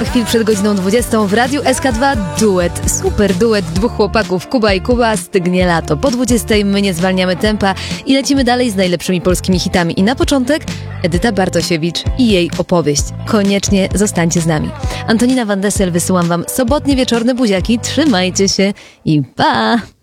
parę chwil przed godziną 20 w Radiu SK2 duet. Super duet dwóch chłopaków, Kuba i Kuba, Stygnie lato. Po 20 my nie zwalniamy tempa i lecimy dalej z najlepszymi polskimi hitami. I na początek Edyta Bartosiewicz i jej opowieść. Koniecznie zostańcie z nami. Antonina Van Dessel, wysyłam wam sobotnie wieczorne buziaki. Trzymajcie się i pa!